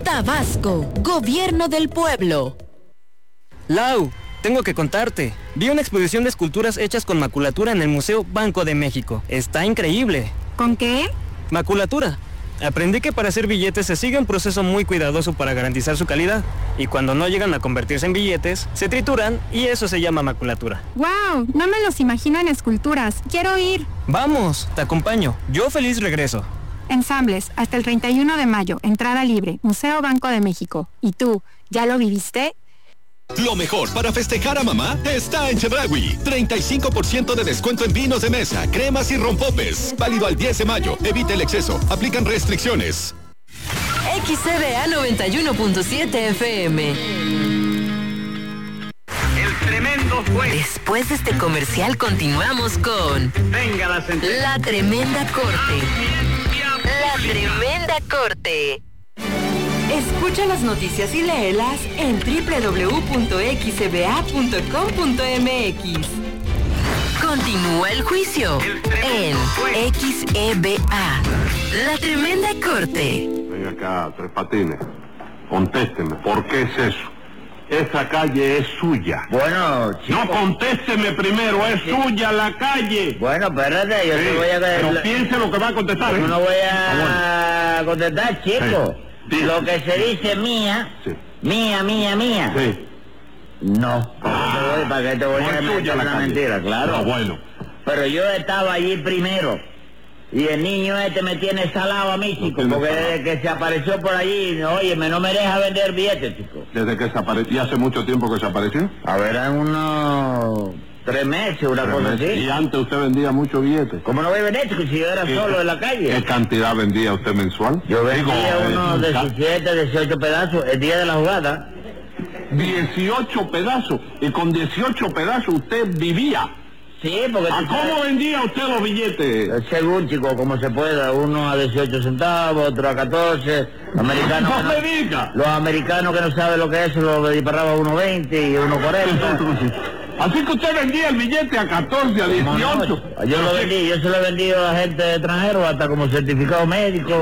Tabasco, Gobierno del Pueblo. Lau, tengo que contarte. Vi una exposición de esculturas hechas con maculatura en el Museo Banco de México. Está increíble. ¿Con qué? Maculatura. Aprendí que para hacer billetes se sigue un proceso muy cuidadoso para garantizar su calidad. Y cuando no llegan a convertirse en billetes, se trituran y eso se llama maculatura. ¡Wow! No me los imagino en esculturas. Quiero ir. Vamos, te acompaño. Yo feliz regreso. Ensambles, hasta el 31 de mayo, entrada libre, Museo Banco de México. ¿Y tú, ya lo viviste? Lo mejor para festejar a mamá está en Chedraui. 35% de descuento en vinos de mesa, cremas y rompopes. Válido al 10 de mayo. Evite el exceso. Aplican restricciones. XCBA 91.7 FM. El tremendo juez. Después de este comercial continuamos con... Venga la sentencia. La Tremenda Corte. La Tremenda Corte. Escucha las noticias y léelas en www.xeba.com.mx. Continúa el juicio en XEBA. La Tremenda Corte. Venga acá, Tres Patines. Contésteme, ¿por qué es eso? Esa calle es suya. Bueno, chico. No, contésteme primero, es suya la calle. Bueno, espérate, yo te voy a... Pero piense lo que va a contestar, ¿eh? Yo no voy a contestar, chico. Sí. Lo que se dice mía, sí. mía. Sí. No. ¿Para qué te voy a meter una mentira? Claro. No, bueno. Pero yo estaba allí primero. Y el niño este me tiene salado a mí, chico, porque desde que se apareció por allí, óyeme, no me deja vender billetes, chico. ¿Desde que se apareció? ¿Y hace mucho tiempo que se apareció? A ver, en unos 3 meses, una cosa así. ¿Y antes usted vendía muchos billetes? ¿Cómo no voy a vender, chico, si yo era solo en la calle? ¿Qué cantidad vendía usted mensual? Yo vendía unos 17, 18 pedazos el día de la jugada. 18 pedazos. Y con 18 pedazos usted vivía. Sí, porque... ¿A cómo vendía usted los billetes? Según, chico, como se pueda. Uno a 18 centavos, otro a 14. Americanos ¡No me diga! Los americanos que no saben lo que es, lo disparaba a 1.20 y 1.40. Así que usted vendía el billete a 14, a 18. No, yo lo vendí, yo se lo he vendido a gente extranjera, hasta como certificado médico.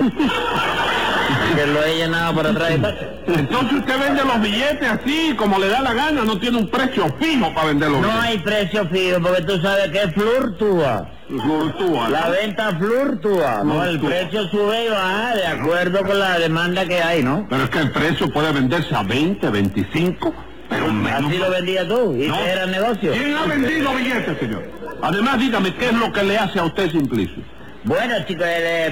Que lo he llenado por atrás y tal. Entonces usted vende los billetes así, como le da la gana, no tiene un precio fijo para venderlos. No hay precio fijo, porque tú sabes que fluctúa. Fluctúa. La venta fluctúa, ¿no? El precio sube y baja de acuerdo con la demanda que hay, ¿no? Pero es que el precio puede venderse a 20, 25, pero menos. Así lo vendías tú, y No. era negocio. ¿Quién ha vendido billetes, señor? Además, dígame, ¿qué es lo que le hace a usted Simplicio? Bueno, chicos,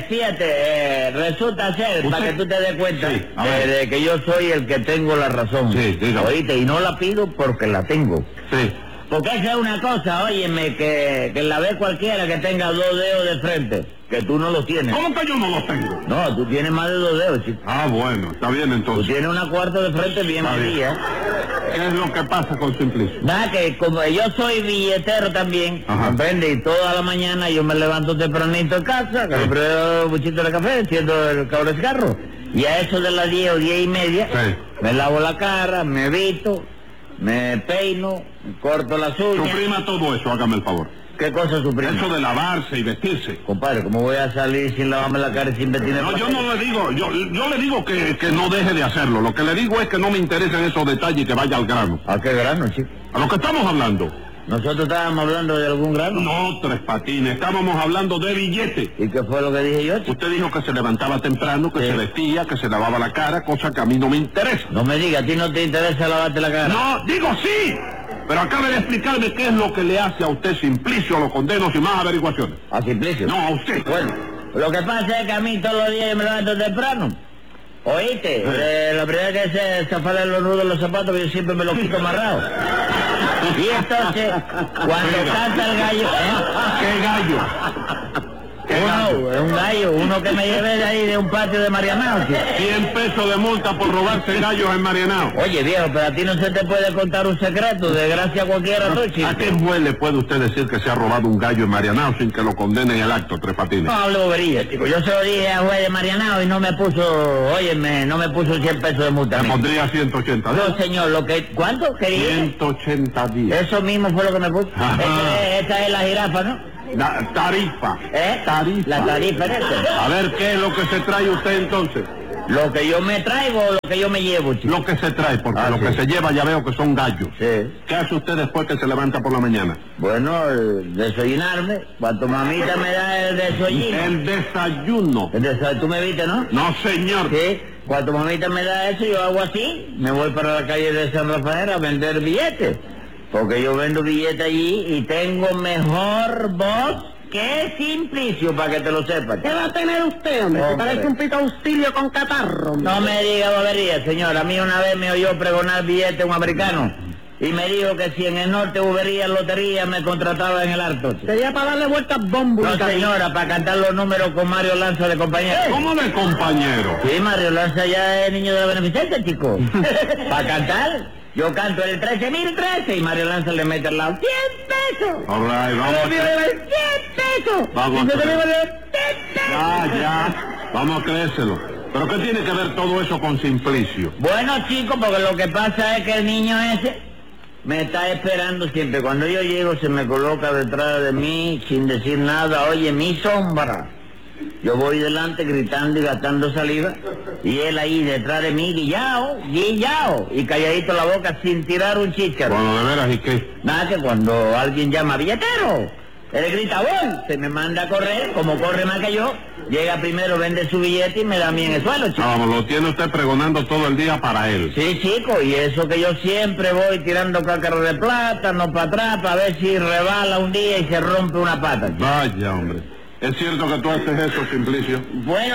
fíjate, resulta ser, para que tú te des cuenta, Sí, de que yo soy el que tengo la razón. Sí, dígame. Oíste, y no la pido porque la tengo. Sí. Porque esa es una cosa, óyeme, que la ve cualquiera que tenga 2 dedos de frente, que tú no los tienes. ¿Cómo que yo no los tengo? No, tú tienes más de 2 dedos, chico. Ah, bueno, está bien Tú entonces. tienes una cuarta de frente bien Está bien. fría. ¿Qué es lo que pasa con Simplicio? Nada, que como yo soy billetero también, Ajá. ¿comprende? Y toda la mañana yo me levanto tempranito en casa, que le prendo un buchito de café, enciendo el cabro de cigarro. Y a eso de las 10 o 10 y media, Sí. me lavo la cara, me visto, me peino, me corto las uñas. Suprima todo eso, hágame el favor. ¿Qué cosa suprime? Eso de lavarse y vestirse. Compadre, ¿cómo voy a salir sin lavarme la cara y sin vestirme? No, yo no le digo, yo le digo que no deje de hacerlo. Lo que le digo es que no me interesan esos detalles y que vaya al grano. ¿A qué grano, chico? A lo que estamos hablando. Nosotros estábamos hablando de algún grano. No, Tres Patines, estábamos hablando de billetes. ¿Y qué fue lo que dije yo, chico? Usted dijo que se levantaba temprano, que Sí. se vestía, que se lavaba la cara, cosa que a mí no me interesa. No me diga, ¿a ti no te interesa lavarte la cara? No, digo sí, pero acabe de explicarme qué es lo que le hace a usted Simplicio, lo condeno sin más averiguaciones. ¿A Simplicio? No, a usted. Bueno, lo que pasa es que a mí todos los días yo me levanto temprano. ¿Oíste? Lo primero que es zafarle los nudos de los zapatos, que yo siempre me los quito amarrados. Y entonces, cuando canta el gallo... ¿Qué gallo? Uno, es un gallo, uno que me lleve de ahí de un patio de Marianao, chico. 100 pesos de multa por robarse gallos en Marianao. Oye, viejo, pero a ti no se te puede contar un secreto, de gracia cualquiera tú, chico. ¿A qué juez le puede usted decir que se ha robado un gallo en Marianao sin que lo condenen en el acto, Tres Patines? No hable bobería, chico. Yo se lo dije al juez de Marianao y no me puso, óyeme, no me puso 100 pesos de multa. Me pondría 180 días. No, señor, lo que... ¿Cuánto quería? 180 días. Eso mismo fue lo que me puso. Ajá. Esta es la jirafa, ¿no? La tarifa. ¿Eh? Tarifa. La tarifa en este. A ver, ¿qué es lo que se trae usted entonces? ¿Lo que yo me traigo o lo que yo me llevo, chico? Lo que se trae, porque lo que se lleva ya veo que son gallos. Sí. ¿Qué hace usted después que se levanta por la mañana? Bueno, desayunarme. Cuando mamita me da el desayuno. El desayuno. ¿Tú me viste, no? No, señor. Sí. Cuando mamita me da eso, yo hago así. Me voy para la calle de San Rafael a vender billetes. Porque yo vendo billetes allí y tengo mejor voz que Simplicio, para que te lo sepas. ¿Qué va a tener usted, hombre? Hombre. Parece un pito auxilio con catarro. No me diga bobería, señor. A mí una vez me oyó pregonar billetes un americano y me dijo que si en el norte hubiera lotería me contrataba en el Arto. Sería para darle vueltas bombo. No, señora, para cantar los números con Mario Lanza de compañero. ¿Cómo de compañero? Sí, Mario Lanza ya es niño de la beneficencia, chico. ¿Para cantar? Yo canto el 13.013 y Mario Lanza le mete al lado 100 pesos. All right, vamos a 100 pesos. Vamos a hacer. Ya. Vamos a creérselo. ¿Pero qué tiene que ver todo eso con Simplicio? Bueno, chico, porque lo que pasa es que el niño ese me está esperando siempre. Cuando yo llego se me coloca detrás de mí sin decir nada. Oye, mi sombra. Yo voy delante gritando y gastando saliva y él ahí detrás de mí, guillao, y calladito la boca sin tirar un chícharo. Bueno, de veras, ¿y qué? Nada, que cuando alguien llama billetero, él grita voy, se me manda a correr, como corre más que yo, llega primero, vende su billete y me da a mí en el suelo, chico. Vamos, lo tiene usted pregonando todo el día para él. Sí, chico, y eso que yo siempre voy tirando cácaros de plátano para atrás para ver si rebala un día y se rompe una pata, chico. Vaya, hombre. ¿Es cierto que tú haces eso, Simplicio? Bueno,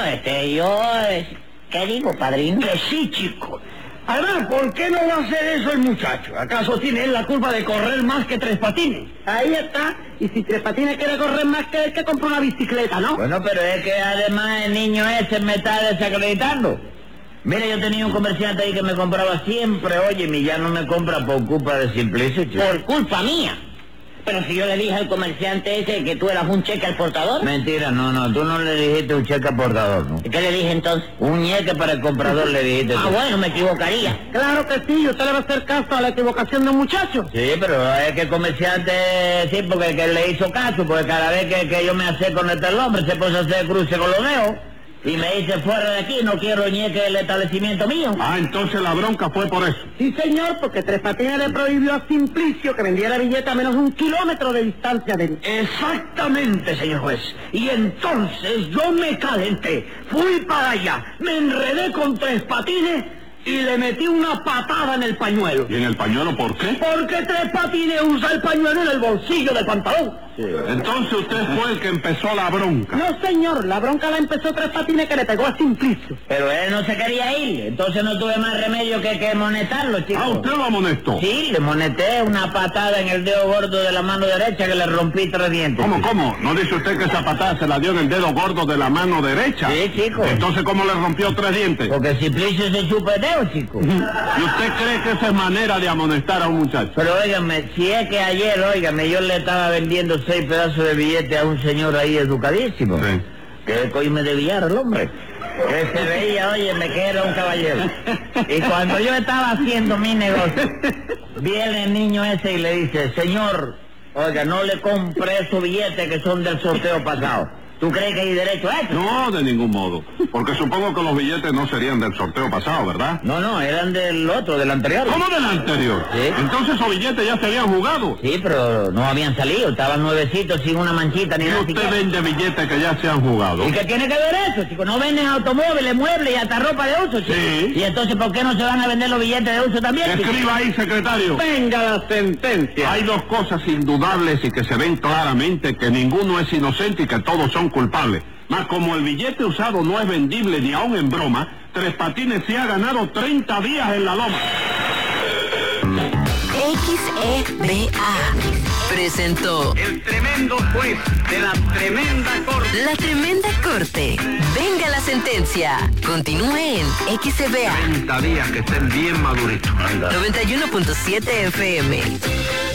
¿qué digo, padrino? Que sí, chico. Además, ¿por qué no va a hacer eso el muchacho? ¿Acaso tiene él la culpa de correr más que Tres Patines? Ahí está. Y si Tres Patines quiere correr más que él, que compra una bicicleta, ¿no? Bueno, pero es que además el niño ese me está desacreditando. Mira, yo tenía un comerciante ahí que me compraba siempre, oye, y ya no me compra por culpa de Simplicio, chico. Por culpa mía. Pero si yo le dije al comerciante ese que tú eras un cheque al portador. Mentira, no, tú no le dijiste un cheque al portador, ¿no? ¿Qué le dije entonces? Un ñeque para el comprador le dijiste tú. Bueno, me equivocaría. Claro que sí, usted le va a hacer caso a la equivocación de un muchacho. Sí, pero es que el comerciante, sí, porque que le hizo caso, porque cada vez que yo me acerco con el hombre se puso a hacer cruce con los dedos. Y me dice, fuera de aquí, no quiero ñeque del establecimiento mío. Ah, entonces la bronca fue por eso. Sí, señor, porque Tres Patines le prohibió a Simplicio que vendiera billete a menos de 1 kilómetro de distancia de él. Exactamente, señor juez. Y entonces yo me calenté, fui para allá, me enredé con Tres Patines y le metí una patada en el pañuelo. ¿Y en el pañuelo por qué? Porque Tres Patines usa el pañuelo en el bolsillo del pantalón. Sí. Entonces usted fue el que empezó la bronca. No, señor, la bronca la empezó Tres Patines que le pegó a Simplicio. Pero él no se quería ir, entonces no tuve más remedio que amonestarlo, chico. Ah, ¿usted lo amonestó? Sí, le moneté una patada en el dedo gordo de la mano derecha que le rompí 3 dientes. ¿Cómo? ¿No dice usted que esa patada se la dio en el dedo gordo de la mano derecha? Sí, chico. Entonces, ¿cómo le rompió 3 dientes? Porque Simplicio se chupa el dedo, chico. ¿Y usted cree que esa es manera de amonestar a un muchacho? Pero óigame, si es que ayer, óigame, yo le estaba vendiendo 6 pedazos de billete a un señor ahí educadísimo. Sí. Que coime de billar el hombre. Que se veía, óyeme, que era un caballero. Y cuando yo estaba haciendo mi negocio, viene el niño ese y le dice, señor, oiga, no le compre esos billetes que son del sorteo pasado. ¿Tú crees que hay derecho a eso? No, de ningún modo. Porque supongo que los billetes no serían del sorteo pasado, ¿verdad? No, eran del otro, del anterior. ¿Cómo del anterior? Sí. Entonces esos billetes ya se habían jugado. Sí, pero no habían salido, estaban nuevecitos sin una manchita ni Y nada. usted vende billetes que ya se han jugado. ¿Y qué tiene que ver eso, chico? No venden automóviles, muebles y hasta ropa de uso, chico. Sí. ¿Y entonces por qué no se van a vender los billetes de uso también, chico? Escriba ahí, secretario. Venga la sentencia. Hay 2 cosas indudables y que se ven claramente, que ninguno es inocente y que todos son culpables. Mas como el billete usado no es vendible ni aún en broma, Tres Patines se ha ganado 30 días en la loma. XEDA presentó El tremendo juez de la tremenda corte. La Tremenda Corte. Venga la sentencia. Continúe en XEDA 30 días que estén bien maduritos. 91.7 FM.